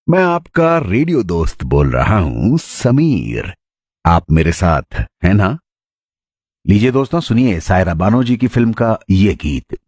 मैं आपका रेडियो दोस्त बोल रहा हूं समीर। आप मेरे साथ हैं ना? लीजिए दोस्तों, सुनिए सायरा बानो जी की फिल्म का ये गीत।